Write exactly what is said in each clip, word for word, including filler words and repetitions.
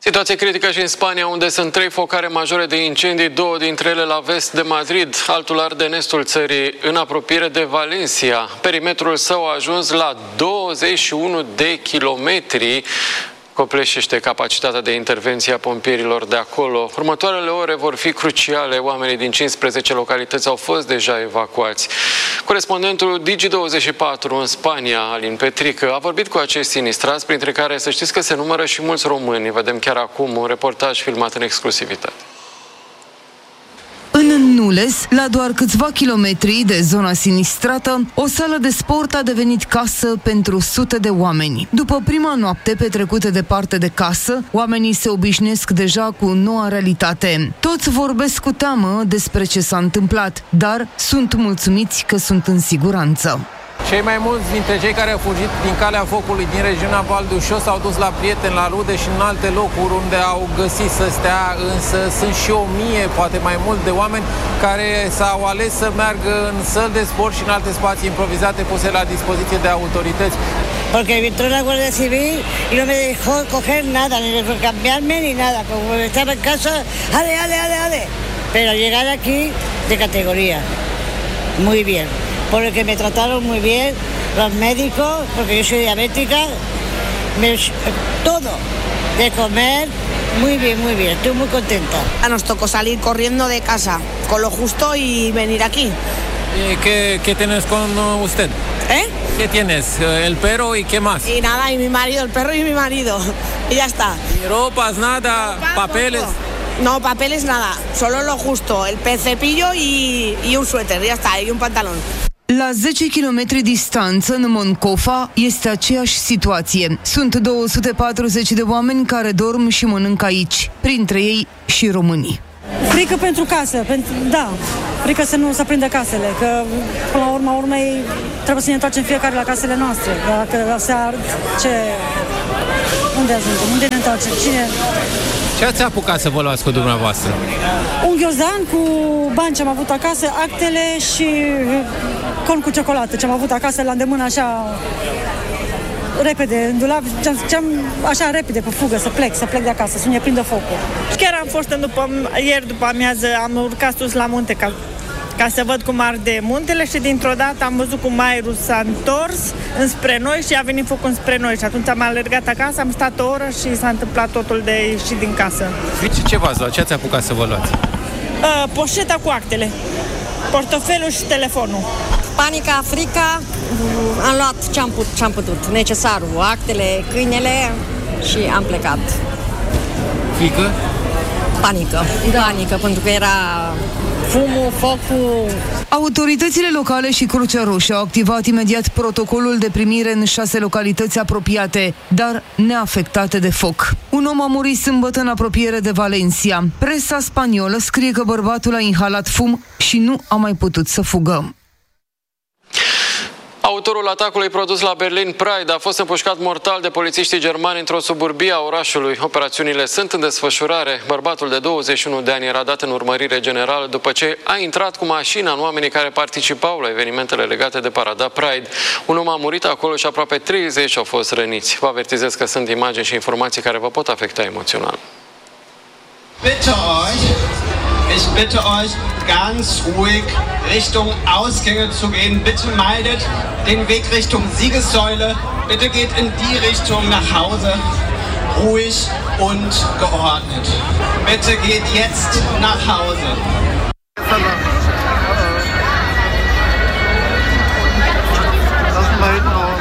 Situație critică și în Spania, unde sunt trei focare majore de incendii, două dintre ele la vest de Madrid, altul arde în estul țării, în apropiere de Valencia. Perimetrul său a ajuns la douăzeci și unu de kilometri, copleșește capacitatea de intervenție a pompierilor de acolo. Următoarele ore vor fi cruciale. Oamenii din cincisprezece localități au fost deja evacuați. Corespondentul Digi douăzeci și patru în Spania, Alin Petrică, a vorbit cu acești sinistrați, printre care să știți că se numără și mulți români. Vedem chiar acum un reportaj filmat în exclusivitate. În Nules, la doar câțiva kilometri de zona sinistrată, o sală de sport a devenit casă pentru sute de oameni. După prima noapte petrecută departe de casă, oamenii se obișnuiesc deja cu noua realitate. Toți vorbesc cu teamă despre ce s-a întâmplat, dar sunt mulțumiți că sunt în siguranță. Cei mai mulți dintre cei care au fugit din calea focului din regiunea Val d'Uixó s-au dus la prieteni, la rude și în alte locuri unde au găsit să stea, însă sunt și o mie, poate mai mult, de oameni care s-au ales să meargă în săli de sport și în alte spații improvizate puse la dispoziție de autorități. Porque entró la Guardia Civil y no me dejó coger nada, ni cambiarme ni nada, como estaba en casa, ale, ale, ale, ale. Pero llegar aquí de categoría, muy bien. Porque me trataron muy bien los médicos, porque yo soy diabética, me, todo, de comer, muy bien, muy bien, estoy muy contenta. Nos tocó salir corriendo de casa, con lo justo y venir aquí. ¿Qué, qué tienes con usted? ¿Eh? ¿Qué tienes? ¿El perro y qué más? Y nada, y mi marido, el perro y mi marido, y ya está. ¿Y ropas, nada, Ropa, papeles? Poco. No, papeles nada, solo lo justo, el cepillo y, y un suéter, ya está, y un pantalón. La zece kilometri distanță, în Moncofa, este aceeași situație. Sunt două sute patruzeci de oameni care dorm și mănâncă aici, printre ei și românii. Frică pentru casă, pentru, da, frică să nu se prindă casele, că până la urma urmei trebuie să ne întoarcem fiecare la casele noastre. Dacă se ard, ce... Unde ajungem? Unde ne întoarcem? Cine... Ce ați apucat să vă luați cu dumneavoastră? Un ghiozdan cu bani ce am avut acasă, actele și con cu ciocolată ce am avut acasă la îndemână, așa repede, în dulap, ce-am, așa repede pe fugă, să plec, să plec de acasă, să nu ne prindă focul. Chiar am fost în după, ieri după amiază, am urcat sus la munte ca, ca să văd cum arde muntele și dintr-o dată am văzut cum aerul s-a întors înspre noi și a venit focul înspre noi și atunci am alergat acasă, am stat o oră și s-a întâmplat totul de ieșit din casă. Ce, ce v-ați luat? Ce ați apucat să vă luați? Uh, poșeta cu actele, portofelul și telefonul. Panica, frica, am luat ce am, put, ce am putut, necesarul, actele, câinele și am plecat. Frică? Panică, da. Panică, pentru că era fumul, focul. Autoritățile locale și Crucea Roșie au activat imediat protocolul de primire în șase localități apropiate, dar neafectate de foc. Un om a murit sâmbătă în apropiere de Valencia. Presa spaniolă scrie că bărbatul a inhalat fum și nu a mai putut să fugă. Autorul atacului produs la Berlin Pride a fost împușcat mortal de polițiștii germani într-o suburbie a orașului. Operațiunile sunt în desfășurare. Bărbatul de douăzeci și unu de ani era dat în urmărire generală după ce a intrat cu mașina în oamenii care participau la evenimentele legate de parada Pride. Un om a murit acolo și aproape treizeci au fost răniți. Vă avertizez că sunt imagini și informații care vă pot afecta emoțional. Bitte euch, ich bitte euch, ganz ruhig Richtung Ausgänge zu gehen. Bitte meidet den Weg Richtung Siegessäule. Bitte geht in die Richtung nach Hause. Ruhig und geordnet. Bitte geht jetzt nach Hause. Lassen wir hinten raus.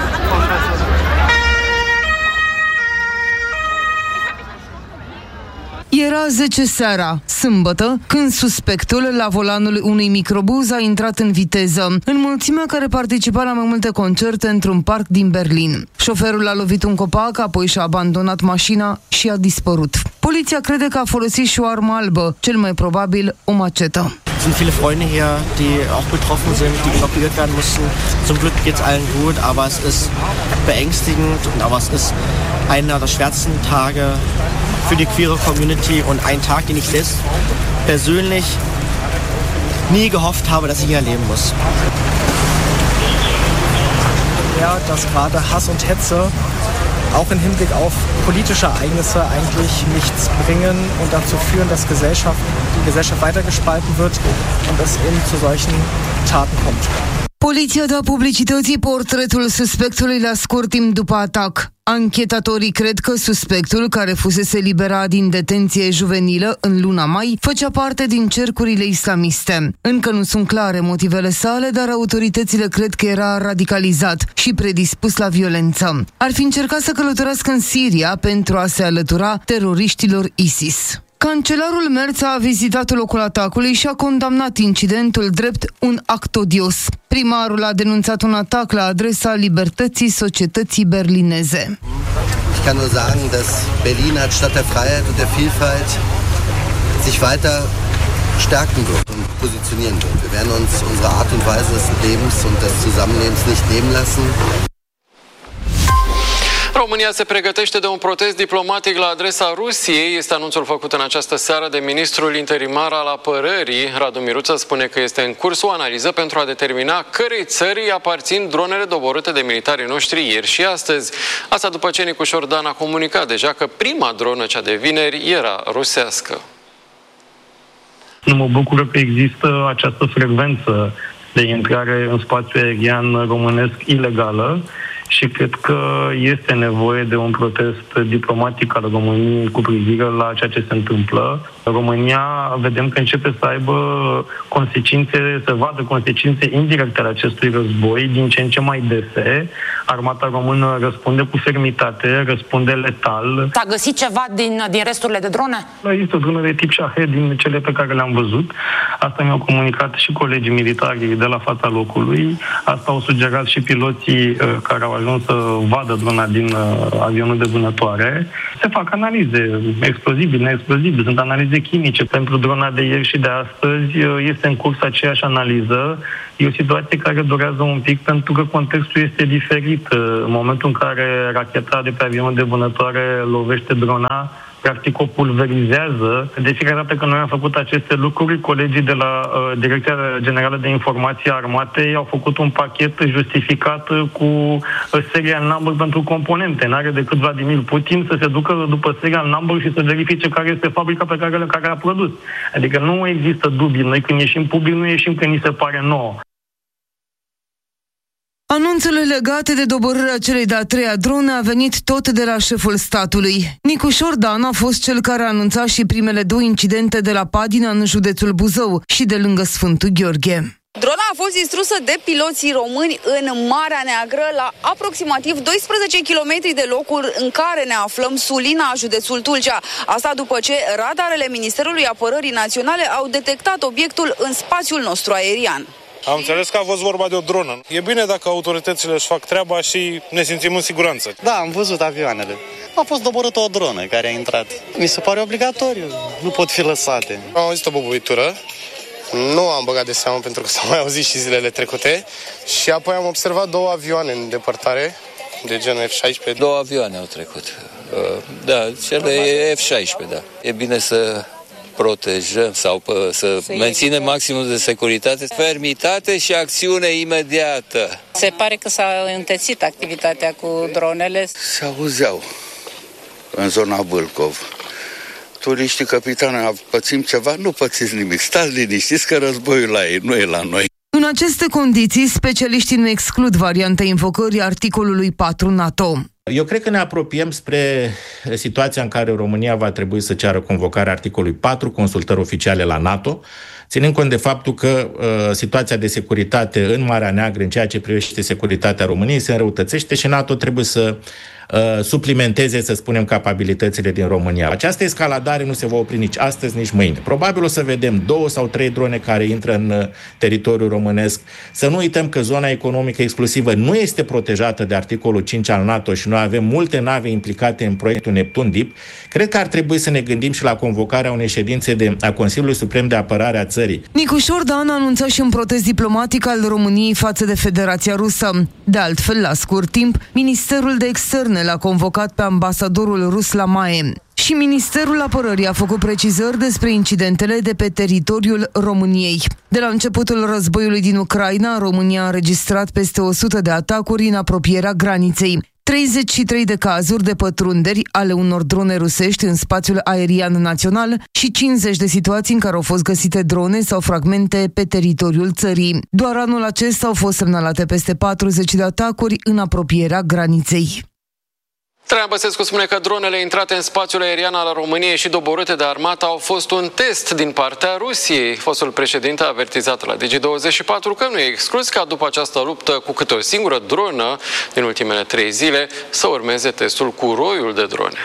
Era zece seara, sâmbătă, când suspectul la volanul unui microbuz a intrat în viteză, în mulțimea care participa la mai multe concerte într-un parc din Berlin. Șoferul a lovit un copac, apoi și-a abandonat mașina și a dispărut. Poliția crede că a folosit și o armă albă, cel mai probabil o macetă. Sunt viele Freunde hier, die auch betroffen sind, die evakuiert werden mussten. Zum Glück geht's allen gut, aber es ist beängstigend und aber es ist einer der schwersten Tage für die queere Community und ein Tag, den ich selbst persönlich nie gehofft habe, dass ich hier erleben muss. Ja, dass gerade Hass und Hetze auch im Hinblick auf politische Ereignisse eigentlich nichts bringen und dazu führen, dass Gesellschaft, die Gesellschaft weiter gespalten wird und es eben zu solchen Taten kommt. Poliția dă publicității portretul suspectului la scurt timp după atac. Anchetatorii cred că suspectul, care fusese eliberat din detenție juvenilă în luna mai, făcea parte din cercurile islamiste. Încă nu sunt clare motivele sale, dar autoritățile cred că era radicalizat și predispus la violență. Ar fi încercat să călătorească în Siria pentru a se alătura teroriștilor ISIS. Cancelarul Merz a vizitat locul atacului și a condamnat incidentul drept un act odios. Primarul a denunțat un atac la adresa libertății societății berlineze. Ich kann nur sagen, dass Berlin als Stadt der Freiheit und der Vielfalt sich weiter stärken wird und positionieren wird. Wir werden uns unsere Art und Weise des Lebens und des Zusammenlebens nicht nehmen lassen. România se pregătește de un protest diplomatic la adresa Rusiei. Este anunțul făcut în această seară de ministrul interimar al apărării. Radu Miruță spune că este în curs o analiză pentru a determina cărei țări aparțin dronele doborâte de militarii noștri ieri și astăzi. Asta după ce Nicu Șordan a comunicat deja că prima dronă, cea de vineri, era rusească. Mă bucur că există această frecvență de intrare în spațiul aerian românesc ilegală. Și cred că este nevoie de un protest diplomatic al României cu privire la ceea ce se întâmplă. România, vedem că începe să aibă consecințe, să vadă consecințe indirecte ale acestui război din ce în ce mai dese. Armata română răspunde cu fermitate, răspunde letal. S-a găsit ceva din, din resturile de drone? Există drone de tip Shahed din cele pe care le-am văzut. Asta mi-au comunicat și colegii militari de la fața locului. Asta au sugerat și piloții uh, care au ajuns să vadă drona din uh, avionul de vânătoare. Se fac analize, explozibili, neexplozibili, sunt analize chimice. Pentru drona de ieri și de astăzi uh, este în curs aceeași analiză. E o situație care durează un pic pentru că contextul este diferit. În momentul în care racheta de pe avionul de vânătoare lovește drona, practic o pulverizează. De fiecare dată când noi am făcut aceste lucruri, colegii de la uh, Direcția Generală de Informații a Armatei au făcut un pachet justificat cu uh, serial number pentru componente. N-are decât Vladimir Putin să se ducă după serial number și să verifice care este fabrica pe care, care a produs. Adică nu există dubii. Noi când ieșim public, nu ieșim când ni se pare nouă. Anunțul legat de doborârea celei de-a treia drone a venit tot de la șeful statului. Nicu Șordan a fost cel care a anunțat și primele două incidente de la Padina în județul Buzău și de lângă Sfântul Gheorghe. Drona a fost distrusă de piloții români în Marea Neagră, la aproximativ doisprezece kilometri de locul în care ne aflăm, Sulina, județul Tulcea. Asta după ce radarele Ministerului Apărării Naționale au detectat obiectul în spațiul nostru aerian. Am înțeles că a fost vorba de o dronă. E bine dacă autoritățile își fac treaba și ne simțim în siguranță. Da, am văzut avioanele. A fost doborâtă o dronă care a intrat. Mi se pare obligatoriu. Nu pot fi lăsate. Am auzit o bubuitură. Nu am băgat de seamă pentru că s-au mai auzit și zilele trecute. Și apoi am observat două avioane în depărtare, de genul F șaisprezece. Două avioane au trecut. Da, cele F șaisprezece, da. E bine să protejăm sau pă, să, să menținem maximul de securitate, fermitate și acțiune imediată. Se pare că s-a întețit activitatea cu dronele. Se auzeau în zona Vâlcov. Turiștii, capitane, pățim ceva? Nu pățiți nimic. Stați liniștiți că războiul la ei, nu e la noi. În aceste condiții, specialiștii nu exclud varianta invocării articolului patru NATO. Eu cred că ne apropiem spre situația în care România va trebui să ceară convocarea articolului patru, consultări oficiale la NATO, ținând cont de faptul că uh, situația de securitate în Marea Neagră, în ceea ce privește securitatea României, se înrăutățește și NATO trebuie să uh, suplimenteze, să spunem, capabilitățile din România. Această escaladare nu se va opri nici astăzi, nici mâine. Probabil o să vedem două sau trei drone care intră în uh, teritoriul românesc. Să nu uităm că zona economică exclusivă nu este protejată de articolul cinci al NATO și noi avem multe nave implicate în proiectul Neptun Deep. Cred că ar trebui să ne gândim și la convocarea unei ședințe de, a Consiliului Suprem de Apărare a țării. Nicu Șordan a anunțat și un protest diplomatic al României față de Federația Rusă. De altfel, la scurt timp, Ministerul de Externe l-a convocat pe ambasadorul rus la M A E. Și Ministerul Apărării a făcut precizări despre incidentele de pe teritoriul României. De la începutul războiului din Ucraina, România a înregistrat peste o sută de atacuri în apropierea graniței. treizeci și trei de cazuri de pătrunderi ale unor drone rusești în spațiul aerian național și cincizeci de situații în care au fost găsite drone sau fragmente pe teritoriul țării. Doar anul acesta au fost semnalate peste patruzeci de atacuri în apropierea graniței. Traian Băsescu spune că dronele intrate în spațiul aerian al României și doborâte de armată au fost un test din partea Rusiei. Fostul președinte a avertizat la Digi douăzeci și patru că nu e exclus ca după această luptă cu câte o singură dronă din ultimele trei zile să urmeze testul cu roiul de drone.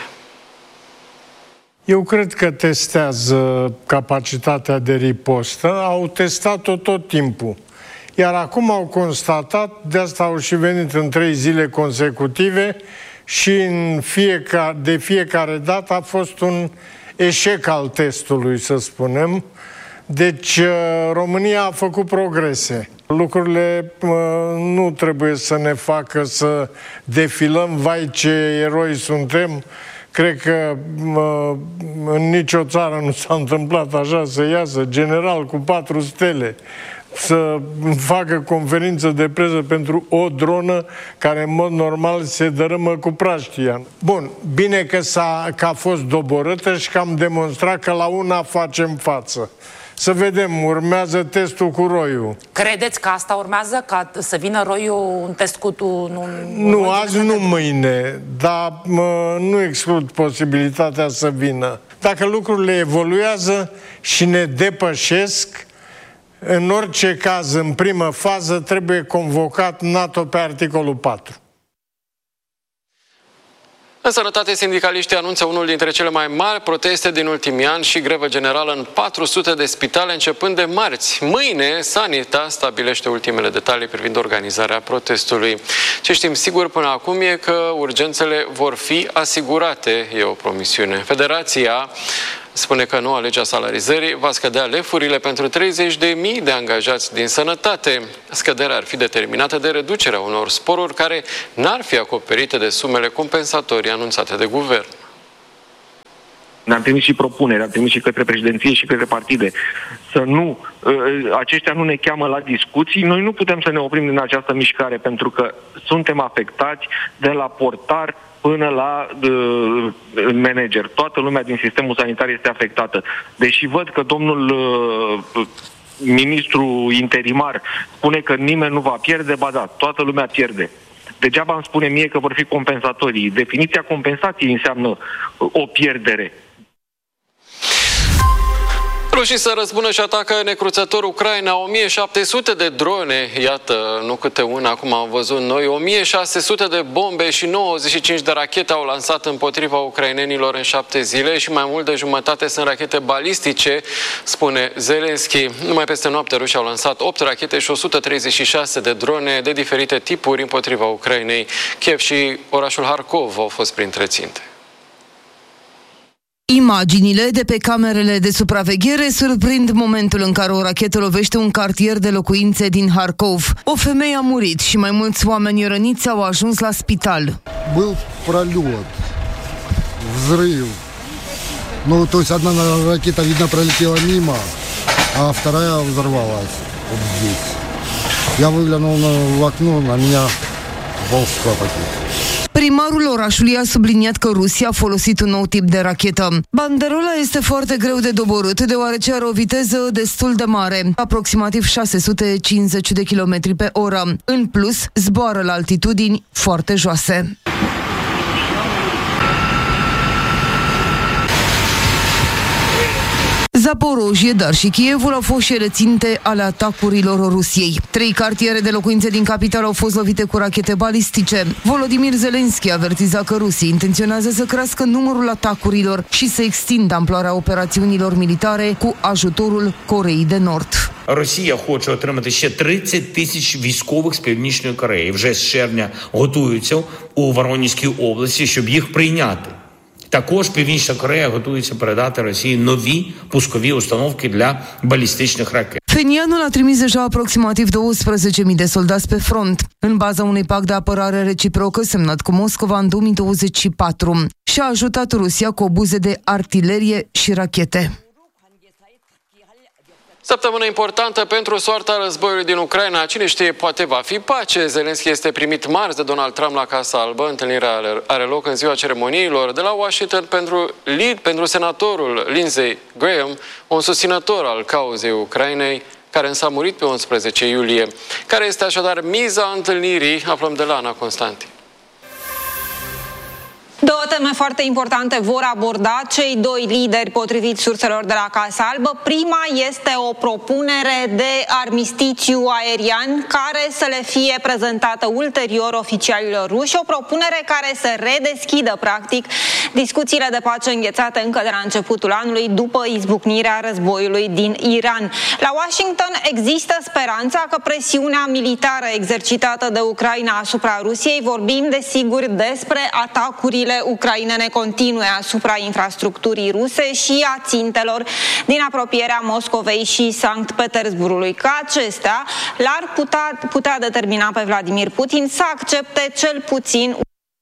Eu cred că testează capacitatea de ripostă, au testat-o tot timpul. Iar acum au constatat, de asta au și venit în trei zile consecutive, și în fiecare, de fiecare dată a fost un eșec al testului, să spunem. Deci România a făcut progrese. Lucrurile nu trebuie să ne facă să defilăm, vai ce eroi suntem. Cred că în nicio țară nu s-a întâmplat așa să iasă general cu patru stele să facă conferință de presă pentru o dronă care în mod normal se dărâmă cu praștia. Bun, bine că, s-a, că a fost doborâtă și că am demonstrat că la una facem față. Să vedem, urmează testul cu roiul. Credeți că asta urmează? Ca să vină roiul un test cu tu? Nu, nu azi, nu mâine, dar mă, nu exclud posibilitatea să vină. Dacă lucrurile evoluează și ne depășesc, în orice caz, în primă fază, trebuie convocat NATO pe articolul patru. În sănătate, sindicaliștii anunță unul dintre cele mai mari proteste din ultimii ani și grevă generală în patru sute de spitale începând de marți. Mâine, Sanita stabilește ultimele detalii privind organizarea protestului. Ce știm sigur până acum e că urgențele vor fi asigurate, e o promisiune. Federația spune că noua lege a salarizării va scădea lefurile pentru treizeci de mii de angajați din sănătate. Scăderea ar fi determinată de reducerea unor sporuri care n-ar fi acoperite de sumele compensatorii anunțate de guvern. Ne-am trimis și propuneri, am trimis și către președinție și către partide. Să nu, aceștia nu ne cheamă la discuții, noi nu putem să ne oprim din această mișcare pentru că suntem afectați de la portar până la uh, manager. Toată lumea din sistemul sanitar este afectată. Deși văd că domnul uh, ministru interimar spune că nimeni nu va pierde, ba da, toată lumea pierde. Degeaba îmi spune mie că vor fi compensatorii. Definiția compensației înseamnă o pierdere. Rușii să răzbună și atacă necruțător Ucraina, o mie șapte sute de drone, iată, nu câte una, acum am văzut noi, o mie șase sute de bombe și nouăzeci și cinci de rachete au lansat împotriva ucrainenilor în șapte zile și mai mult de jumătate sunt rachete balistice, spune Zelensky. Numai peste noapte rușii au lansat opt rachete și o sută treizeci și șase de drone de diferite tipuri împotriva Ucrainei. Kiev și orașul Harkov au fost printre ținte. Imaginile de pe camerele de supraveghere surprind momentul în care o rachetă lovește un cartier de locuințe din Harkov. O femeie a murit și mai mulți oameni răniți au ajuns la spital. Был пролет, взрыв. Ну, то есть одна ракета, видно, пролетела мимо, а вторая взорвалась вот здесь. Я выглянул в окно, на меня упал пакет. Primarul orașului a subliniat că Rusia a folosit un nou tip de rachetă. Banderola este foarte greu de doborât, deoarece are o viteză destul de mare, aproximativ șase sute cincizeci de kilometri pe oră. În plus, zboară la altitudini foarte joase. Zaporojie, dar și Kievul au fost și ele ținte ale atacurilor Rusiei. Trei cartiere de locuințe din capitală au fost lovite cu rachete balistice. Volodymyr Zelensky avertiza că Rusia intenționează să crească numărul atacurilor și să extindă amploarea operațiunilor militare cu ajutorul Coreei de Nord. Росія хоче отримати ще тридцять тисяч військових з Північної Кореї. Вже з червня готуються у Воронезькій області, щоб їх прийняти. Також Північна Корея готується передати Росії нові пускові установки для балістичних ракет. Fenianul a trimis deja aproximativ douăsprezece mii de soldați pe front, în baza unui pact de apărare reciprocă semnat cu Moscova în două mii douăzeci și patru și a ajutat Rusia cu obuze de artilerie și rachete. Săptămână importantă pentru soarta războiului din Ucraina. Cine știe, poate va fi pace. Zelenski este primit marți de Donald Trump la Casa Albă. Întâlnirea are loc în ziua ceremoniilor de la Washington pentru, pentru senatorul Lindsey Graham, un susținător al cauzei Ucrainei, care însă a murit pe unsprezece iulie. Care este așadar miza întâlnirii? Aflăm de la Ana Constantin. Două teme foarte importante vor aborda cei doi lideri, potrivit surselor de la Casa Albă. Prima este o propunere de armistițiu aerian care să le fie prezentată ulterior oficialilor ruși, o propunere care să redeschidă, practic, discuțiile de pace înghețate încă de la începutul anului, după izbucnirea războiului din Iran. La Washington există speranța că presiunea militară exercitată de Ucraina asupra Rusiei, vorbim desigur despre atacurile ucrainene continue asupra infrastructurii ruse și a țintelor din apropierea Moscovei și Sankt Petersburgului, că acestea l-ar putea, putea determina pe Vladimir Putin să accepte cel puțin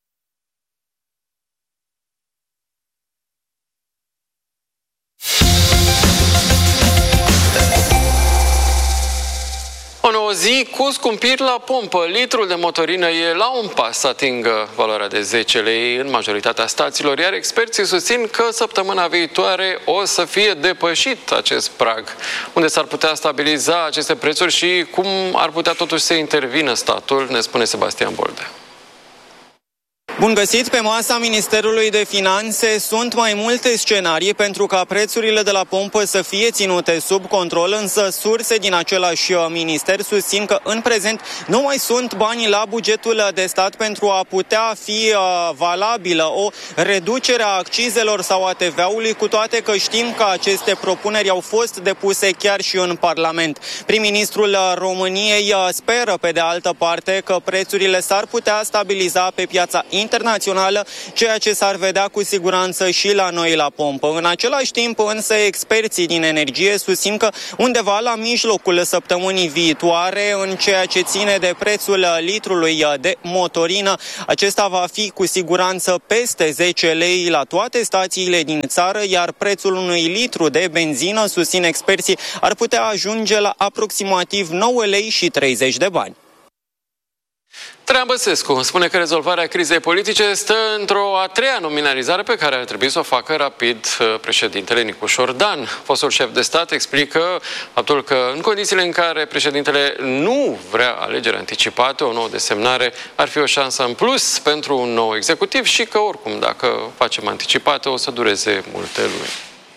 o nouă zi cu scumpiri la pompă. Litrul de motorină e la un pas să atingă valoarea de zece lei în majoritatea stațiilor, iar experții susțin că săptămâna viitoare o să fie depășit acest prag. Unde s-ar putea stabiliza aceste prețuri și cum ar putea totuși să intervină statul, ne spune Sebastian Boldea. Bun găsit! Pe masa Ministerului de Finanțe sunt mai multe scenarii pentru ca prețurile de la pompă să fie ținute sub control, însă surse din același minister susțin că în prezent nu mai sunt bani la bugetul de stat pentru a putea fi valabilă o reducere a accizelor sau a T V-ului, cu toate că știm că aceste propuneri au fost depuse chiar și în Parlament. Prim-ministrul României speră, pe de altă parte, că prețurile s-ar putea stabiliza pe piața internațională, ceea ce s-ar vedea cu siguranță și la noi la pompă. În același timp, însă, experții din energie susțin că undeva la mijlocul săptămânii viitoare, în ceea ce ține de prețul litrului de motorină, acesta va fi cu siguranță peste zece lei la toate stațiile din țară, iar prețul unui litru de benzină, susțin experții, ar putea ajunge la aproximativ nouă lei și treizeci de bani. Traian Băsescu spune că rezolvarea crizei politice stă într-o a treia nominalizare pe care ar trebui să o facă rapid președintele Nicușor Dan. Fostul șef de stat explică faptul că în condițiile în care președintele nu vrea alegeri anticipate, o nouă desemnare ar fi o șansă în plus pentru un nou executiv și că oricum, dacă facem anticipate, o să dureze multe luni.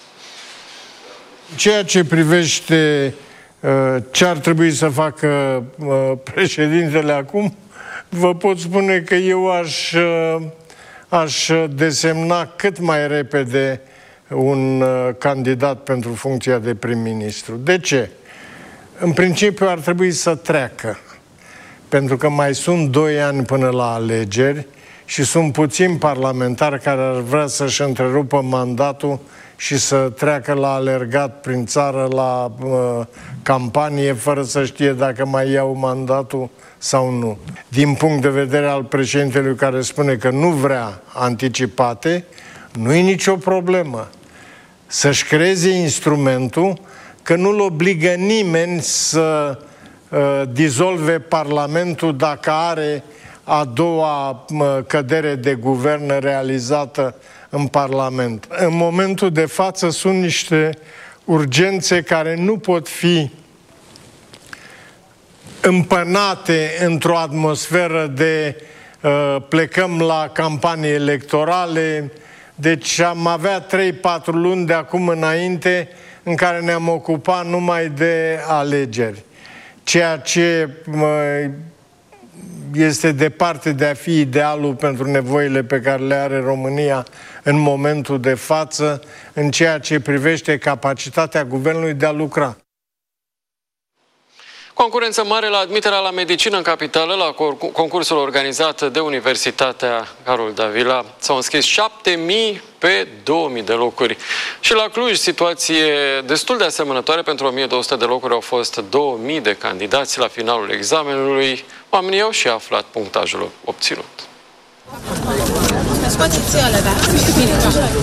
Ceea ce privește ce ar trebui să facă președintele acum, vă pot spune că eu aș, aș desemna cât mai repede un candidat pentru funcția de prim-ministru. De ce? În principiu ar trebui să treacă, pentru că mai sunt doi ani până la alegeri și sunt puțini parlamentari care ar vrea să-și întrerupă mandatul și să treacă la alergat prin țară, la uh, campanie, fără să știe dacă mai iau mandatul sau nu. Din punct de vedere al președintelui care spune că nu vrea anticipate, nu e nicio problemă. Să-și creeze instrumentul, că nu-l obligă nimeni să uh, dizolve Parlamentul dacă are a doua uh, cădere de guvern realizată în Parlament. În momentul de față sunt niște urgențe care nu pot fi împănate într-o atmosferă de uh, plecăm la campanii electorale, deci am avea trei patru luni de acum înainte în care ne-am ocupat numai de alegeri. Ceea ce uh, este departe de a fi idealul pentru nevoile pe care le are România în momentul de față, în ceea ce privește capacitatea guvernului de a lucra. Concurență mare la admiterea la medicină în capitală, la concursul organizat de Universitatea Carol Davila. S-au înscris șapte mii pe două mii de locuri. Și la Cluj, situație destul de asemănătoare. Pentru o mie două sute de locuri au fost două mii de candidați. La finalul examenului, oamenii au și aflat punctajul obținut. Scoateți alea, da? Bine,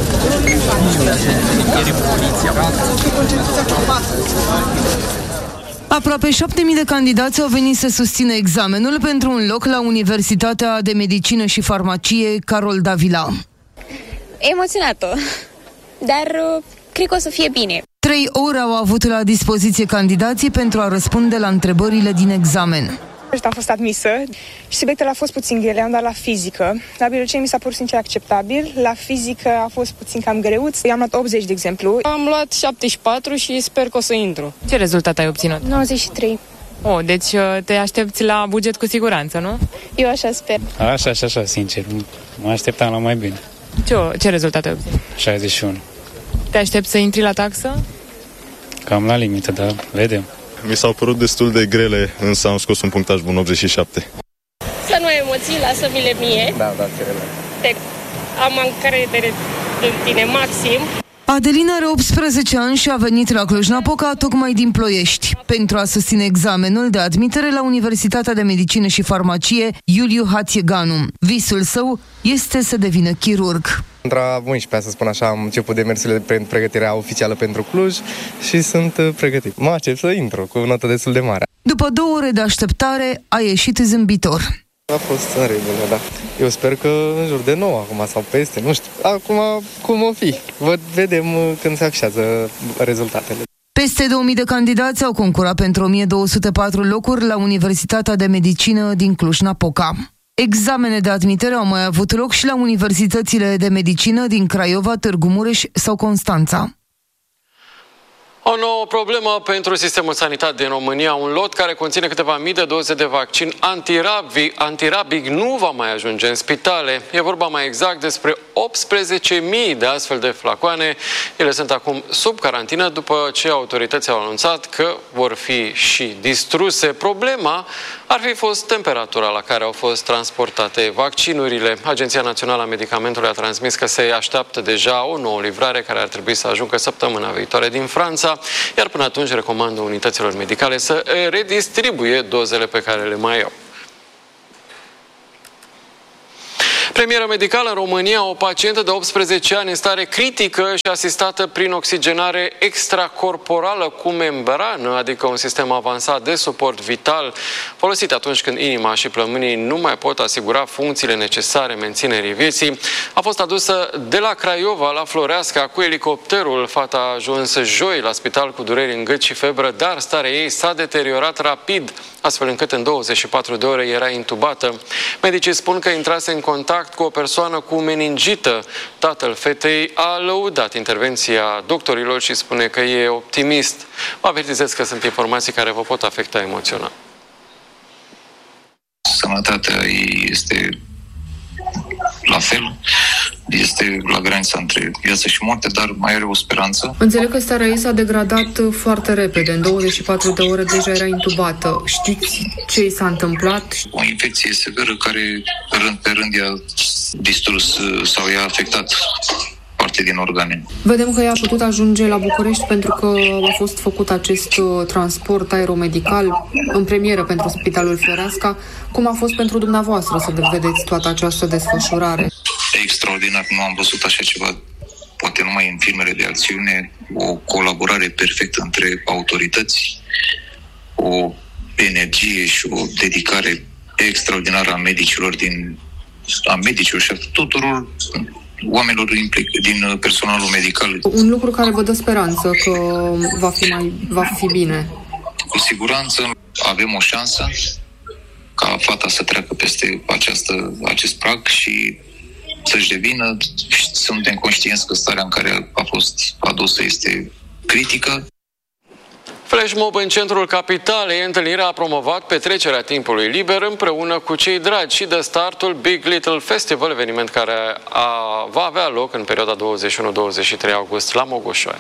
Aproape șapte mii de candidați au venit să susțină examenul pentru un loc la Universitatea de Medicină și Farmacie Carol Davila. Emoționată, dar cred că o să fie bine. Trei ore au avut la dispoziție candidații pentru a răspunde la întrebările din examen. Am fost admisă și subiectele au fost puțin grele, am dat la fizică. La biologie mi s-a părut sincer acceptabil, la fizică a fost puțin cam greuț. I-am luat optzeci, de exemplu. Am luat șaptezeci și patru și sper că o să intru. Ce rezultat ai obținut? nouăzeci și trei. Oh, deci te aștepți la buget cu siguranță, nu? Eu așa sper. Așa, așa, așa, sincer. Mă așteptam la mai bine. Ce, ce rezultat ai obținut? șaizeci și unu. Te aștepți să intri la taxă? Cam la limită, dar vedem. Mi s-au părut destul de grele, însă am scos un punctaj bun, optzeci și șapte. Să nu ai emoții, lasă-mi-le mie. Da, da, Te am încredere în tine maxim. Adelina are optsprezece ani și a venit la Cluj-Napoca tocmai din Ploiești pentru a susține examenul de admitere la Universitatea de Medicină și Farmacie Iuliu Hațieganu. Visul său este să devină chirurg. Între unsprezece, să spun așa, am început demersurile de pregătirea oficială pentru Cluj și sunt pregătit. Mă aștept să intru cu o notă destul de mare. După două ore de așteptare, a ieșit zâmbitor. A fost în regulă, da. Eu sper că în jur de nouă acum sau peste, nu știu. Acum cum o fi? Văd, vedem când se afișează rezultatele. Peste două mii de candidați au concurat pentru o mie două sute patru locuri la Universitatea de Medicină din Cluj-Napoca. Examene de admitere au mai avut loc și la universitățile de medicină din Craiova, Târgu Mureș sau Constanța. O nouă problemă pentru sistemul sanitar din România. Un lot care conține câteva mii de doze de vaccin antirabic, antirabic nu va mai ajunge în spitale. E vorba mai exact despre optsprezece mii de astfel de flacoane. Ele sunt acum sub carantină după ce autoritățile au anunțat că vor fi și distruse. Problema ar fi fost temperatura la care au fost transportate vaccinurile. Agenția Națională a Medicamentului a transmis că se așteaptă deja o nouă livrare care ar trebui să ajungă săptămâna viitoare din Franța, iar până atunci recomandă unităților medicale să redistribuie dozele pe care le mai au. Premieră medicală în România, o pacientă de optsprezece ani în stare critică și asistată prin oxigenare extracorporală cu membrană, adică un sistem avansat de suport vital, folosit atunci când inima și plămânii nu mai pot asigura funcțiile necesare menținerii vieții, a fost adusă de la Craiova la Floreasca cu elicopterul. Fata a ajuns joi la spital cu dureri în gât și febră, dar starea ei s-a deteriorat rapid, astfel încât în douăzeci și patru de ore era intubată. Medicii spun că intrase în contact cu o persoană cu meningită. Tatăl fetei a lăudat intervenția doctorilor și spune că e optimist. Vă avertizez că sunt informații care vă pot afecta emoțional. Sănătatea ei este la fel, este la granița între viață și moarte, dar mai are o speranță. Înțeleg că starea ei s-a degradat foarte repede, în douăzeci și patru de ore deja era intubată. Știți ce i s-a întâmplat? O infecție severă care rând pe rând i-a distrus sau i-a afectat parte din organe. Vedem că ea a putut ajunge la București pentru că a fost făcut acest transport aeromedical în premieră pentru Spitalul Floreasca. Cum a fost pentru dumneavoastră să vedeți toată această desfășurare? Extraordinar, nu am văzut așa ceva, poate numai în filmele de acțiune, o colaborare perfectă între autorități, o energie și o dedicare extraordinară a medicilor din a medicilor și a tuturor oamenilor din personalul medical. Un lucru care vă dă speranță că va fi, mai, va fi bine. Cu siguranță avem o șansă ca fata să treacă peste această, acest prag și să-și devină. Suntem conștienți că starea în care a fost adusă este critică. Flash mob în centrul capitalei. Întâlnirea a promovat petrecerea timpului liber împreună cu cei dragi și dă startul Big Little Festival, eveniment care a, va avea loc în perioada douăzeci și unu douăzeci și trei august la Mogoșoaia.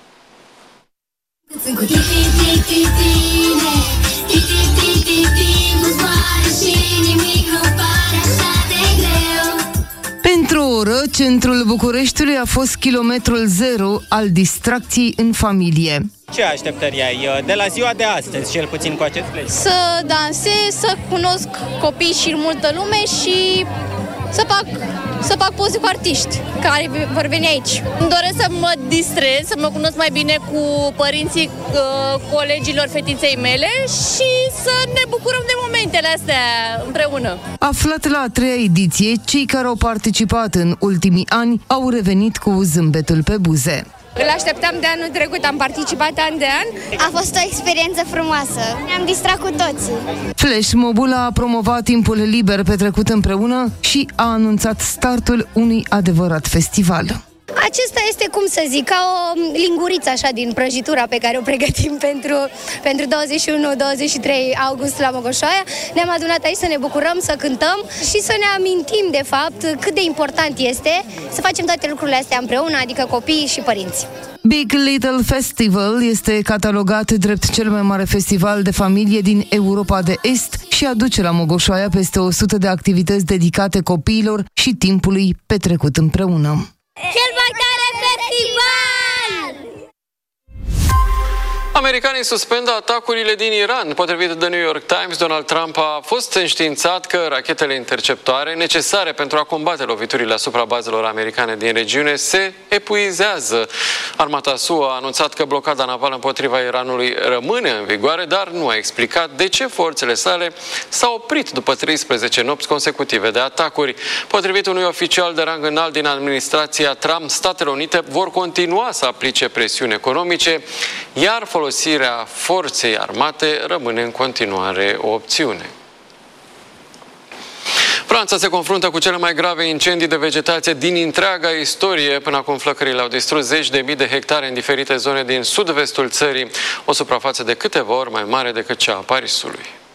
Pentru o oră, centrul Bucureștiului a fost kilometrul zero al distracției în familie. Ce așteptări ai de la ziua de astăzi, cel puțin cu acest play? Să dansez, să cunosc copii și multă lume și să fac, să fac poze cu artiști care vor veni aici. Îmi doresc să mă distrez, să mă cunosc mai bine cu părinții uh, colegilor fetiței mele și să ne bucurăm de momentele astea împreună. Aflat la a treia ediție, cei care au participat în ultimii ani au revenit cu zâmbetul pe buze. Îl așteptam de anul trecut, am participat an de an. A fost o experiență frumoasă. Ne-am distrat cu toții. Flash Mobile a promovat timpul liber petrecut împreună și a anunțat startul unui adevărat festival. Acesta este, cum să zic, ca o linguriță așa din prăjitura pe care o pregătim pentru, pentru douăzeci și unu douăzeci și trei august la Mogoșoaia. Ne-am adunat aici să ne bucurăm, să cântăm și să ne amintim de fapt cât de important este să facem toate lucrurile astea împreună, adică copiii și părinți. Big Little Festival este catalogat drept cel mai mare festival de familie din Europa de Est și aduce la Mogoșoaia peste o sută de activități dedicate copiilor și timpului petrecut împreună. Cel mai tare festival! Americanii suspendă atacurile din Iran. Potrivit The New York Times, Donald Trump a fost înștiințat că rachetele interceptoare necesare pentru a combate loviturile asupra bazelor americane din regiune se epuizează. Armata S U A a anunțat că blocada navală împotriva Iranului rămâne în vigoare, dar nu a explicat de ce forțele sale s-au oprit după treisprezece nopți consecutive de atacuri. Potrivit unui oficial de rang înalt din administrația Trump, Statele Unite vor continua să aplice presiuni economice, iar folosirea forței armate rămâne în continuare o opțiune. Franța se confruntă cu cele mai grave incendii de vegetație din întreaga istorie. Până acum flăcările au distrus zeci de mii de hectare în diferite zone din sud-vestul țării, o suprafață de câteva ori mai mare decât cea a Parisului.